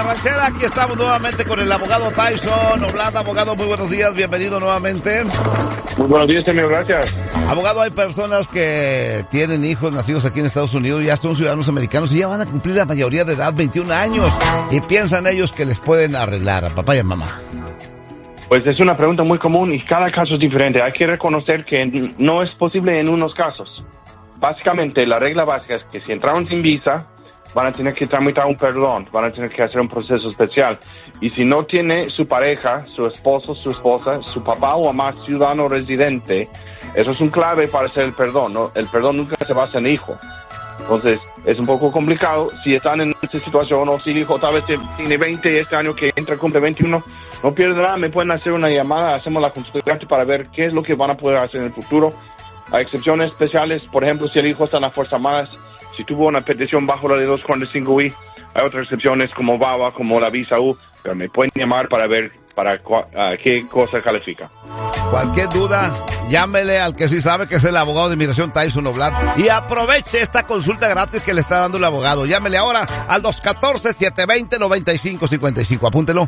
la ranchera, aquí estamos nuevamente con el abogado Tyson Oblada. Abogado, muy buenos días, bienvenido nuevamente. Muy buenos días, señor, gracias. Abogado, hay personas que tienen hijos nacidos aquí en Estados Unidos, ya son ciudadanos americanos y ya van a cumplir la mayoría de edad, 21 años, y piensan ellos que les pueden arreglar a papá y a mamá. Pues es una pregunta muy común y cada caso es diferente. Hay que reconocer que no es posible en unos casos. Básicamente, la regla básica es que si entraron sin visa, van a tener que tramitar un perdón, van a tener que hacer un proceso especial. Y si no tiene su pareja, su esposo, su esposa, su papá o mamá ciudadano residente, eso es un clave para hacer el perdón, ¿no? El perdón nunca se basa en hijo. Entonces, es un poco complicado. Si están en esta situación o si el hijo tal vez tiene 20 este año que entra, cumple 21, no pierden nada, me pueden hacer una llamada, hacemos la consulta para ver qué es lo que van a poder hacer en el futuro. Hay excepciones especiales, por ejemplo, si el hijo está en las Fuerzas Armadas, si tuvo una petición bajo la de 245I, hay otras excepciones como VAWA, como la visa U, pero me pueden llamar para ver qué cosa califica. Cualquier duda, llámele al que sí sabe, que es el abogado de inmigración Tyson Oblada, y aproveche esta consulta gratis que le está dando el abogado. Llámele ahora al 214-720-9555. Apúntelo,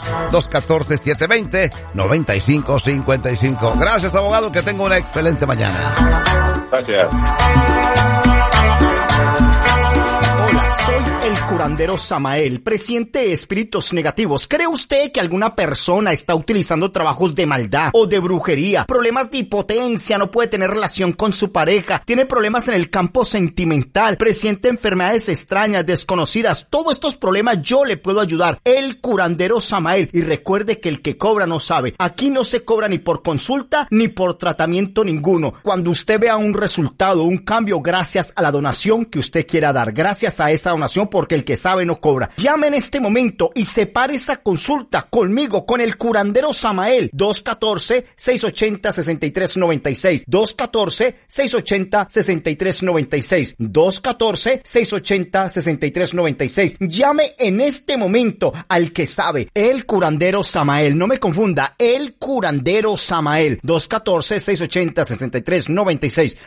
214-720-9555. Gracias, abogado, que tenga una excelente mañana. Gracias. Hola, soy el curandero Samael, presidente de Espíritus Negativos. ¿Cree usted que alguna persona está utilizando trabajos de maldad o de brujería, problemas de impotencia, no puede tener relación con su pareja, tiene problemas en el campo sentimental, presiente enfermedades extrañas, desconocidas? Todos estos problemas yo le puedo ayudar, el curandero Samael. Y recuerde que el que cobra no sabe. Aquí no se cobra ni por consulta ni por tratamiento ninguno. Cuando usted vea un resultado, un cambio, gracias a la donación que usted quiera dar, gracias a esa donación, porque el que sabe no cobra. Llame en este momento y separe esa consulta conmigo, con el curandero Samael. 214-680-6396. 214-680-6396. 214-680-6396. Llame en este momento al que sabe, el curandero Samael. No me confunda, el curandero Samael. 214-680-6396.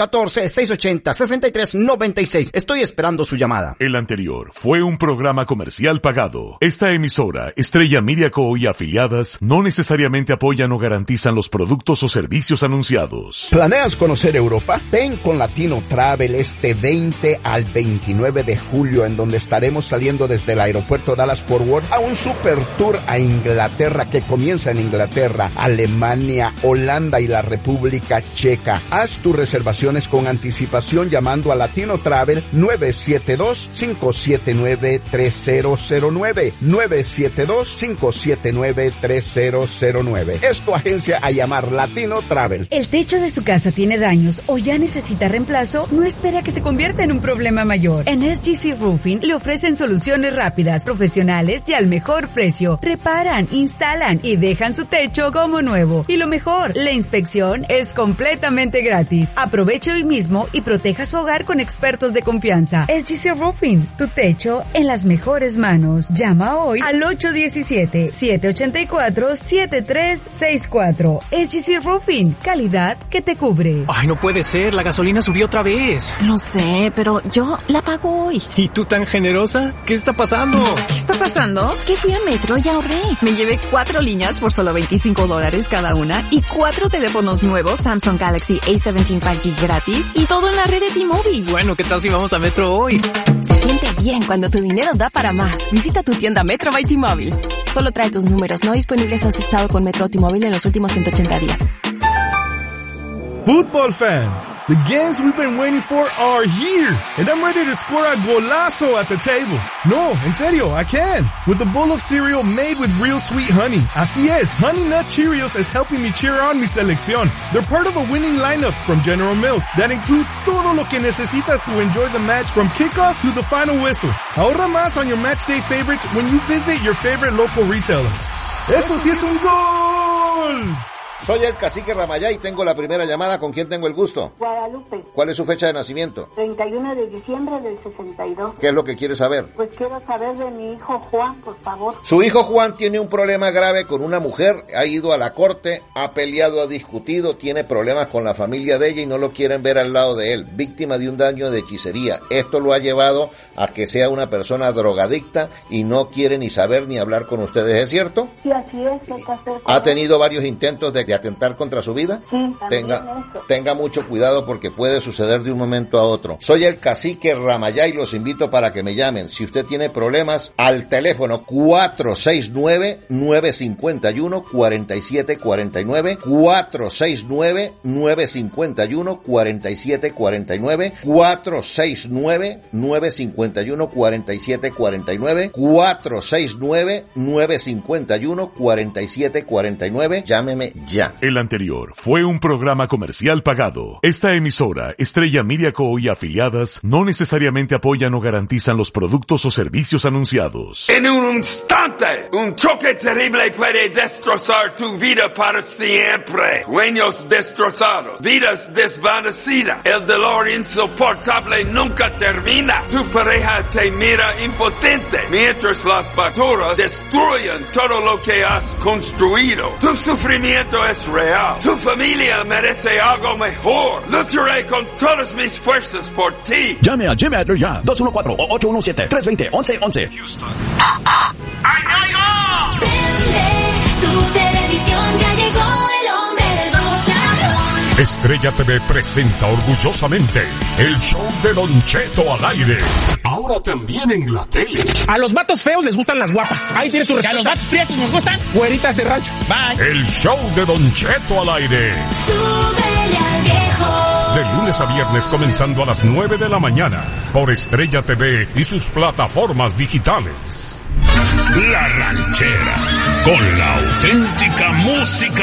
214-680-6396. Estoy esperando su llamada. El anterior fue un programa comercial pagado. Esta emisora, Estrella Media Co. y afiliadas, no necesariamente apoyan o garantizan los productos o servicios anunciados. ¿Planeas conocer Europa? Ven con Latino Travel este 20 al 29 de julio, en donde estaremos saliendo desde el aeropuerto Dallas-Fort Worth a un super tour a Inglaterra que comienza en Inglaterra, Alemania, Holanda y la República Checa. Haz tus reservaciones con anticipación llamando a Latino Travel 972-579-3009. 972-579-3009. Es tu agencia a llamar Latino Travel. ¿El techo de su casa tiene daños o ya necesita reemplazo? No espere a que se convierta en un problema mayor. En SGC Roofing le ofrecen soluciones rápidas, profesionales y al mejor precio. Reparan, instalan y dejan su techo como nuevo. Y lo mejor, la inspección es completamente gratis. Aproveche hoy mismo y proteja su hogar con expertos de confianza. SGC Roofing, tu techo en las mejores manos. Llama hoy al 817-784-7364. SGC Roofing, calidad que te cubre. Ay, no puede ser, la gasolina subió otra vez. Lo sé, pero yo la pago hoy. ¿Y tú tan generosa? ¿Qué está pasando? ¿Qué está pasando? Que fui a Metro y ahorré. Me llevé 4 líneas por solo $25 cada una y 4 teléfonos nuevos Samsung Galaxy A17 5G gratis y todo en la red de T-Mobile. Bueno, ¿qué tal si vamos a Metro hoy? Se siente bien cuando tu dinero da para más. Visita tu tienda Metro by T-Mobile. Solo trae tus números no disponibles o has estado con Metro o T-Mobile en los últimos 180 días. Football fans, the games we've been waiting for are here, and I'm ready to score a golazo at the table. No, en serio, I can. With a bowl of cereal made with real sweet honey. Así es, Honey Nut Cheerios is helping me cheer on mi selección. They're part of a winning lineup from General Mills that includes todo lo que necesitas to enjoy the match from kickoff to the final whistle. Ahorra más on your match day favorites when you visit your favorite local retailer. ¡Eso sí es un gol! Soy el cacique Ramayá y tengo la primera llamada. ¿Con quién tengo el gusto? Guadalupe. ¿Cuál es su fecha de nacimiento? 31 de diciembre del 62. ¿Qué es lo que quiere saber? Pues quiero saber de mi hijo Juan, por favor. Su hijo Juan tiene un problema grave con una mujer, ha ido a la corte, ha peleado, ha discutido, tiene problemas con la familia de ella y no lo quieren ver al lado de él, víctima de un daño de hechicería. Esto lo ha llevado a que sea una persona drogadicta y no quiere ni saber ni hablar con ustedes, ¿es cierto? Sí, así es. ¿Ha tenido varios intentos de atentar contra su vida? Sí, tenga mucho cuidado porque puede suceder de un momento a otro. Soy el cacique Ramayá y los invito para que me llamen. Si usted tiene problemas, al teléfono 469-951-4749, 469-951-4749, 469-951-4749, 469-951-4749. Llámeme ya. El anterior fue un programa comercial pagado. Esta emisora, Estrella Miriaco y afiliadas, no necesariamente apoyan o garantizan los productos o servicios anunciados. En un instante, un choque terrible puede destrozar tu vida para siempre. Sueños destrozados, vidas desvanecidas. El dolor insoportable nunca termina. Tu pareja te mira impotente, mientras las facturas destruyen todo lo que has construido. Tu sufrimiento es real. Tu familia merece algo mejor. Lucharé con todas mis fuerzas por ti. Llame a Jimmy Adler ya. 214-817-320-1111. Houston. ¡Ay, ay, ay! Prende tu televisión, ya llegó el hombre del bozarrón. Estrella TV presenta orgullosamente el show de Don Cheto al aire. Ahora también en la tele. A los vatos feos les gustan las guapas. Ahí tienes tu respuesta. ¿A los vatos prietos nos gustan? Güeritas de rancho. Bye. El show de Don Cheto al aire. Súbele al viejo. De lunes a viernes comenzando a las 9 de la mañana por Estrella TV y sus plataformas digitales. La Ranchera, con la auténtica música